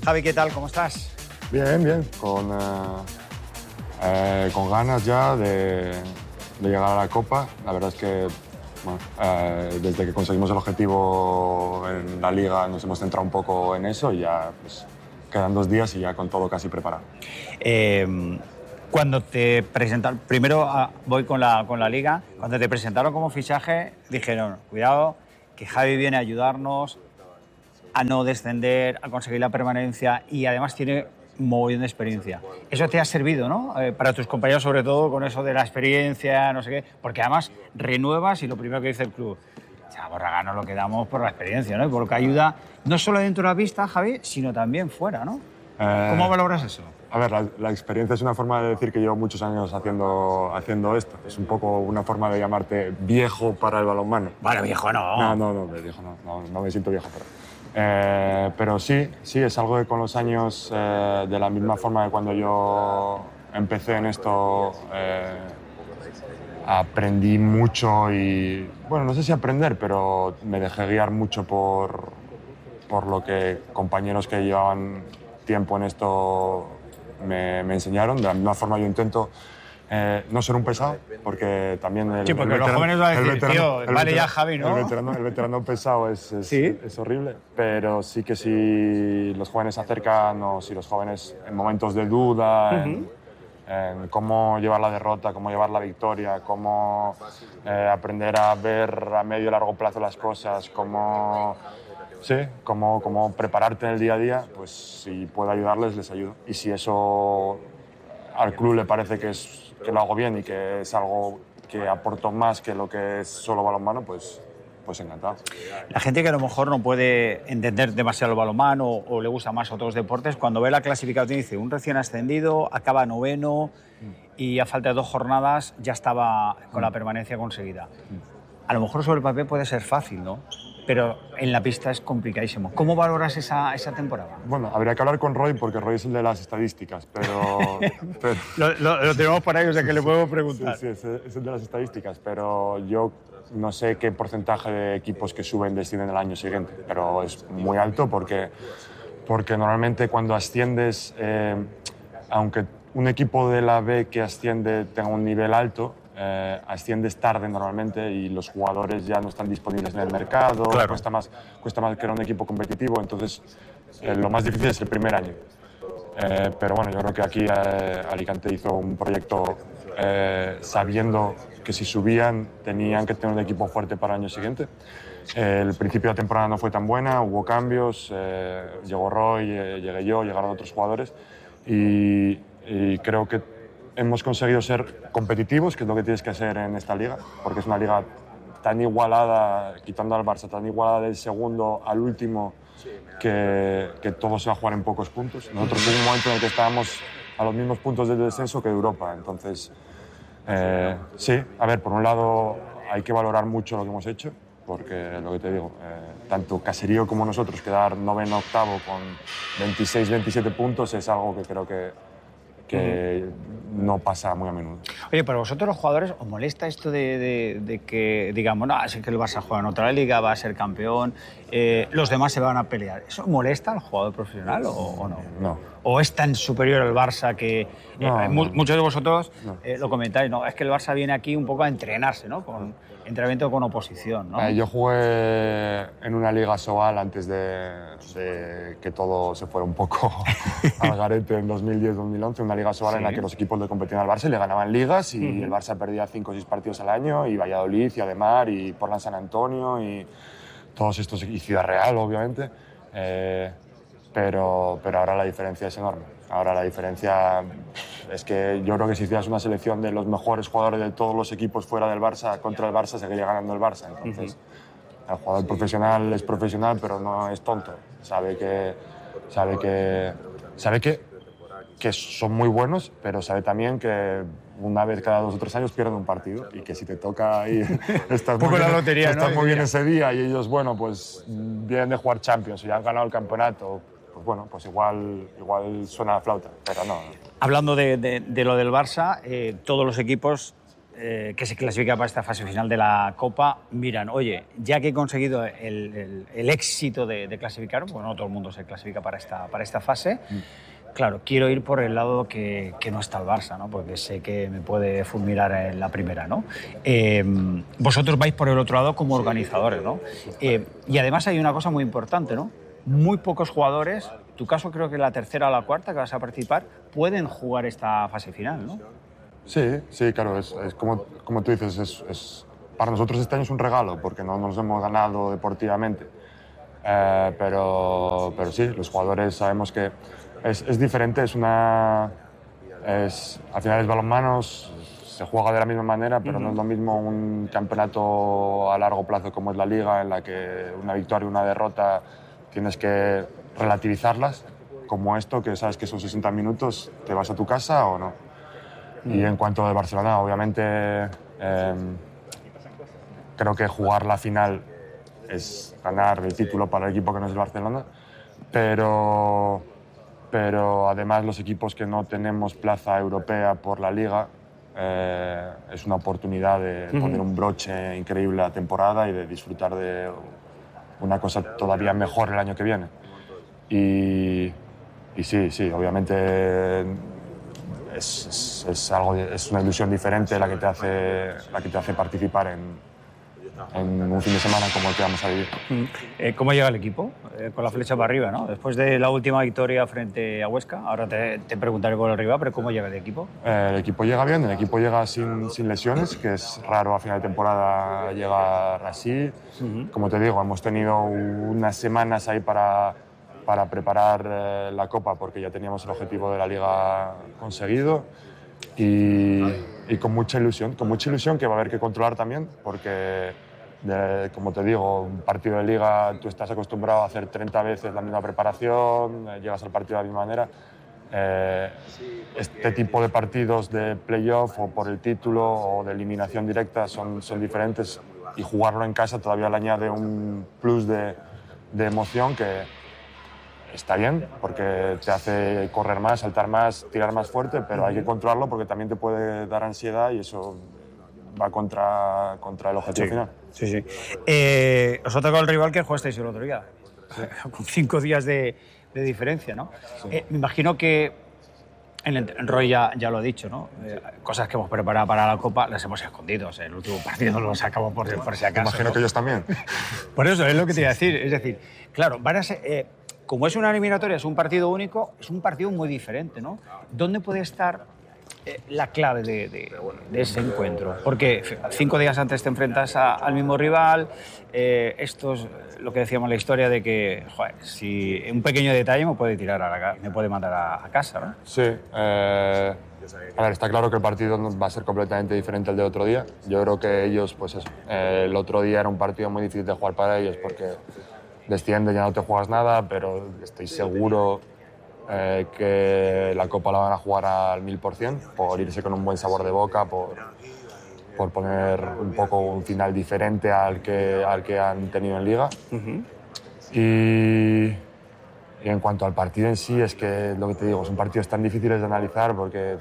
Javi, ¿qué tal? ¿Cómo estás? Bien, bien. Con ganas ya de llegar a la Copa. La verdad es que bueno, desde que conseguimos el objetivo en la Liga nos hemos centrado un poco en eso y ya pues, quedan 2 días y ya con todo casi preparado. Cuando te presentaron, primero voy con la Liga, cuando te presentaron como fichaje dijeron, cuidado, que Javi viene a ayudarnos a no descender, a conseguir la permanencia y además tiene un mogollón de experiencia. Eso te ha servido, ¿no? Para tus compañeros, sobre todo, con eso de la experiencia, no sé qué, porque además renuevas y lo primero que dice el club, Borraga, nos lo quedamos por la experiencia, ¿no? Porque ayuda no solo dentro de la pista, Javi, sino también fuera, ¿no? ¿Cómo valoras eso? A ver, la experiencia es una forma de decir que llevo muchos años haciendo esto. Es un poco una forma de llamarte viejo para el balonmano. Bueno, viejo no. No, viejo no me siento viejo. Pero sí, es algo que con los años, de la misma forma que cuando yo empecé en esto, aprendí mucho y, bueno, no sé si aprender, pero me dejé guiar mucho por lo que compañeros que llevaban tiempo en esto me enseñaron. De la misma forma yo intento no ser un pesado, porque también sí, porque los jóvenes van a decir, tío, vale ya Javi, ¿no? El veterano pesado es horrible, pero sí que si los jóvenes se acercan o si los jóvenes en momentos de duda, en cómo llevar la derrota, cómo llevar la victoria, cómo aprender a ver a medio y largo plazo las cosas, cómo prepararte en el día a día, pues si puedo ayudarles, les ayudo. Y si eso al club le parece que lo hago bien y que es algo que aporto más que lo que es solo balonmano, pues encantado. La gente que a lo mejor no puede entender demasiado el balonmano o le gusta más otros deportes, cuando ve la clasificación dice, un recién ascendido, acaba 9º y a falta de 2 jornadas ya estaba con la permanencia conseguida. A lo mejor sobre el papel puede ser fácil, ¿no? Pero en la pista es complicadísimo. ¿Cómo valoras esa temporada? Bueno, habría que hablar con Roy, porque Roy es el de las estadísticas, pero lo tenemos por ahí, o sea que le podemos preguntar. Sí, es el de las estadísticas, pero yo no sé qué porcentaje de equipos que suben descienden el año siguiente, pero es muy alto porque normalmente cuando asciendes, aunque un equipo de la B que asciende tenga un nivel alto, asciendes tarde normalmente y los jugadores ya no están disponibles en el mercado, claro. cuesta más crear un equipo competitivo, entonces lo más difícil es el primer año. Pero bueno, yo creo que aquí Alicante hizo un proyecto sabiendo que si subían tenían que tener un equipo fuerte para el año siguiente. El principio de la temporada no fue tan buena, hubo cambios, llegó Roy, llegué yo, llegaron otros jugadores y creo que hemos conseguido ser competitivos, que es lo que tienes que hacer en esta liga, porque es una liga tan igualada, quitando al Barça, tan igualada del segundo al último, que todo se va a jugar en pocos puntos. Nosotros hubo un momento en el que estábamos a los mismos puntos del descenso que Europa, entonces sí, a ver, por un lado hay que valorar mucho lo que hemos hecho, porque lo que te digo, tanto Caserío como nosotros quedar 9º, 8º con 26, 27 puntos es algo que creo que no pasa muy a menudo. Oye, pero vosotros los jugadores, ¿os molesta esto de que digamos, no, es que el Barça juega en otra liga, va a ser campeón, los demás se van a pelear? ¿Eso molesta al jugador profesional o no? No. ¿O es tan superior al Barça que muchos de vosotros lo comentáis, no? Es que el Barça viene aquí un poco a entrenarse, ¿no? Con entrenamiento con oposición, ¿no? Yo jugué en una liga Sobal antes de que todo se fuera un poco al garete en 2010-2011, una liga Sobal en la que los equipos le competían al Barça y le ganaban ligas y el Barça perdía 5 o 6 partidos al año, y Valladolid y Ademar y Portland San Antonio y todos estos, y Ciudad Real, obviamente. Pero ahora la diferencia es enorme. Ahora la diferencia es que yo creo que si hicieras una selección de los mejores jugadores de todos los equipos fuera del Barça contra el Barça, seguiría ganando el Barça. Entonces, el jugador profesional es profesional, pero no es tonto. Sabe que son muy buenos, pero sabe también que una vez cada 2 o 3 años pierden un partido y que si te toca ahí estás muy bien ese día y ellos, bueno, pues vienen de jugar Champions y ya han ganado el campeonato, pues bueno, pues igual suena la flauta, pero no. Hablando de lo del Barça, todos los equipos que se clasifica para esta fase final de la Copa miran, oye, ya que he conseguido el éxito de clasificar, bueno, no todo el mundo se clasifica para esta fase, claro, quiero ir por el lado que no está el Barça, ¿no? Porque sé que me puede fulminar en la primera, ¿no? Vosotros vais por el otro lado como organizadores, ¿no? Y además hay una cosa muy importante, ¿no? Muy pocos jugadores, en tu caso creo que la tercera o la cuarta que vas a participar, pueden jugar esta fase final, ¿no? Sí, sí, claro, es como tú dices, para nosotros este año es un regalo porque no nos hemos ganado deportivamente. Pero sí, los jugadores sabemos que es diferente, al final es balonmano, se juega de la misma manera, pero no es lo mismo un campeonato a largo plazo como es la Liga, en la que una victoria y una derrota tienes que relativizarlas, como esto, que sabes que son 60 minutos, ¿te vas a tu casa o no? Y en cuanto al Barcelona, obviamente creo que jugar la final es ganar el título para el equipo que no es el Barcelona, pero además los equipos que no tenemos plaza europea por la Liga, es una oportunidad de poner un broche increíble a la temporada y de disfrutar de una cosa todavía mejor el año que viene. Y sí, obviamente es una ilusión diferente la que te hace participar en un fin de semana como el que vamos a vivir. ¿Cómo llega el equipo? Con la flecha para arriba, ¿no? Después de la última victoria frente a Huesca, ahora te preguntaré por arriba, pero ¿cómo llega el equipo? El equipo llega bien, el equipo llega sin lesiones, que es raro a final de temporada llegar así. Como te digo, hemos tenido unas semanas ahí para preparar la Copa, porque ya teníamos el objetivo de la Liga conseguido. Y con mucha ilusión que va a haber que controlar también, porque, como te digo, un partido de Liga tú estás acostumbrado a hacer 30 veces la misma preparación, llegas al partido de la misma manera. Este tipo de partidos de playoff o por el título o de eliminación directa son diferentes, y jugarlo en casa todavía le añade un plus de emoción que está bien, porque te hace correr más, saltar más, tirar más fuerte, pero hay que controlarlo porque también te puede dar ansiedad y eso va contra el objetivo final. Sí. Os ha tocado el rival que jugasteis el otro día, con 5 días de diferencia, ¿no? Sí. Me imagino que Roy ya lo ha dicho, ¿no? Cosas que hemos preparado para la Copa las hemos escondido. El último partido lo sacamos por si acaso. Imagino, ¿no? Que ellos también. Por eso, es lo que te iba a decir. Es decir, claro, van a ser, como es una eliminatoria, es un partido único, es un partido muy diferente, ¿no? ¿Dónde puede estar la clave de ese encuentro? Porque 5 días antes te enfrentas al mismo rival. Esto es lo que decíamos en la historia de que, joder, si un pequeño detalle me puede me puede mandar a casa, ¿no? Sí. A ver, está claro que el partido va a ser completamente diferente al de otro día. Yo creo que ellos, pues eso, el otro día era un partido muy difícil de jugar para ellos porque desciende, ya no te juegas nada, pero estoy seguro que la Copa la van a jugar al 1000%, por irse con un buen sabor de boca, por poner un poco un final diferente al que han tenido en Liga. Y en cuanto al partido en sí, es que lo que te digo, son partidos tan difíciles de analizar porque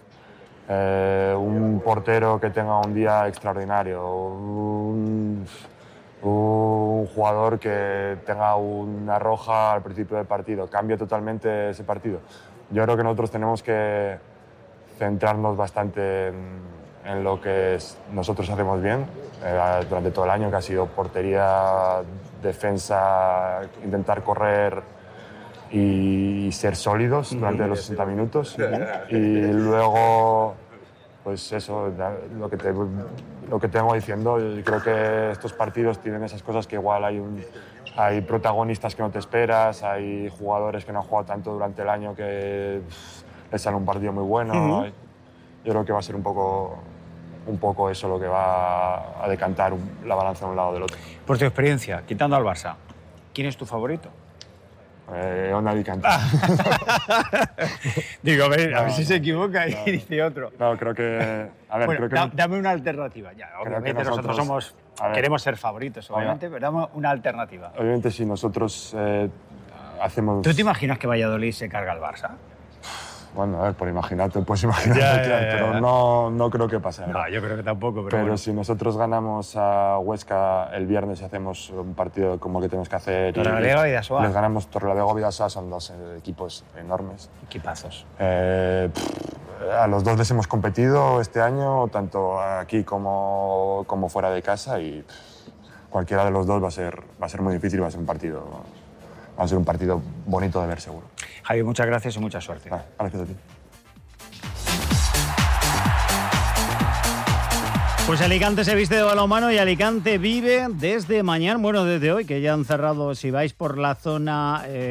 un portero que tenga un día extraordinario, un jugador que tenga una roja al principio del partido, cambia totalmente ese partido. Yo creo que nosotros tenemos que centrarnos bastante en lo que nosotros hacemos bien durante todo el año, que ha sido portería, defensa, intentar correr y ser sólidos durante los 60 minutos. Y luego, pues eso, lo que te vengo diciendo, creo que estos partidos tienen esas cosas que igual hay protagonistas que no te esperas, hay jugadores que no han jugado tanto durante el año que les sale un partido muy bueno. Yo creo que va a ser un poco eso lo que va a decantar la balanza de un lado o del otro. Por tu experiencia, quitando al Barça, ¿quién es tu favorito? Onda Alicante. Digo, a ver si se equivoca y dice otro. No, creo que... A ver, bueno, creo que dame una alternativa. Ya, obviamente nosotros queremos ser favoritos, obviamente, pero dame una alternativa. Obviamente si nosotros hacemos... ¿Tú te imaginas que Valladolid se carga al Barça? Bueno, a ver, por imaginarte, puedes imaginarte, pero no creo que pase. No, yo creo que tampoco, pero bueno. Si nosotros ganamos a Huesca el viernes y hacemos un partido como el que tenemos que hacer... Torrelavega y Bidasoa. Les ganamos Torrelavega y Bidasoa, son dos equipos enormes. Equipazos. A los dos les hemos competido este año, tanto aquí como fuera de casa, y cualquiera de los dos va a ser muy difícil, va a ser un partido bonito de ver, seguro. Javi, muchas gracias y mucha suerte. Gracias a ti. Pues Alicante se viste de balonmano y Alicante vive desde mañana, bueno, desde hoy, que ya han cerrado, si vais por la zona...